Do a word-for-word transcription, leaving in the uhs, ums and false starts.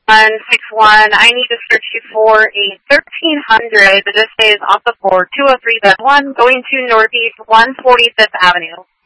one six one, I need to search you for a thirteen hundred. This is off the board, two oh three one, going to Northeast one forty-fifth Avenue.